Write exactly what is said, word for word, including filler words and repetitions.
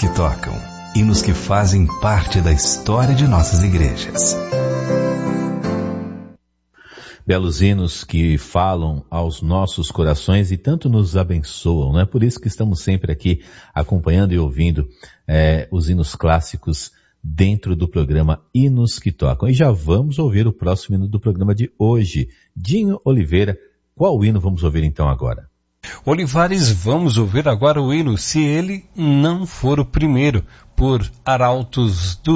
que tocam, hinos que fazem parte da história de nossas igrejas. Belos hinos que falam aos nossos corações e tanto nos abençoam, não é? Por isso que estamos sempre aqui acompanhando e ouvindo é, os hinos clássicos dentro do programa Hinos que Tocam. E já vamos ouvir o próximo hino do programa de hoje. Dinho Oliveira, qual hino vamos ouvir então agora? Olivares, vamos ouvir agora o hino Se Ele Não For o Primeiro, por Arautos do